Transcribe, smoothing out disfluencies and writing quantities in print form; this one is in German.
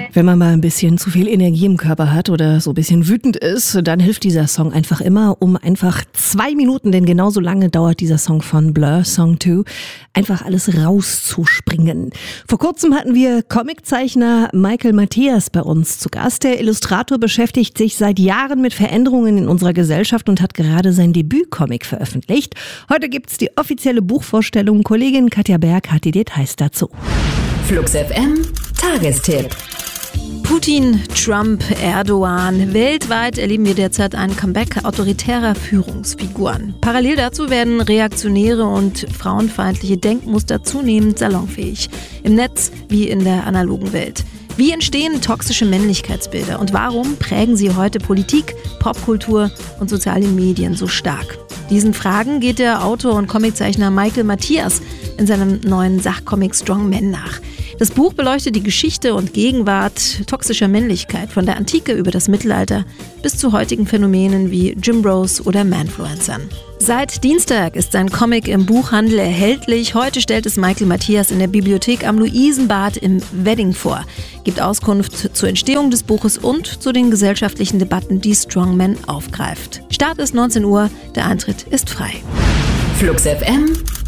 Wenn man mal ein bisschen zu viel Energie im Körper hat oder so ein bisschen wütend ist, dann hilft dieser Song einfach immer, um einfach 2 Minuten, denn genauso lange dauert dieser Song von Blur, Song 2, einfach alles rauszuspringen. Vor kurzem hatten wir Comiczeichner Michael Matthias bei uns zu Gast. Der Illustrator beschäftigt sich seit Jahren mit Veränderungen in unserer Gesellschaft und hat gerade sein Debütcomic veröffentlicht. Heute gibt's die offizielle Buchvorstellung. Kollegin Katja Berg hat die Details dazu. Flux FM Tagestipp. Putin, Trump, Erdogan. Weltweit erleben wir derzeit ein Comeback autoritärer Führungsfiguren. Parallel dazu werden reaktionäre und frauenfeindliche Denkmuster zunehmend salonfähig. Im Netz wie in der analogen Welt. Wie entstehen toxische Männlichkeitsbilder und warum prägen sie heute Politik, Popkultur und soziale Medien so stark? Diesen Fragen geht der Autor und Comiczeichner Michael Matthias in seinem neuen Sachcomic Strong Men nach. Das Buch beleuchtet die Geschichte und Gegenwart toxischer Männlichkeit von der Antike über das Mittelalter bis zu heutigen Phänomenen wie Gymbros oder Manfluencern. Seit Dienstag ist sein Comic im Buchhandel erhältlich. Heute stellt es Michael Matthias in der Bibliothek am Luisenbad im Wedding vor, gibt Auskunft zur Entstehung des Buches und zu den gesellschaftlichen Debatten, die Strong Men aufgreift. Start ist 19 Uhr, der Eintritt ist frei. Flux FM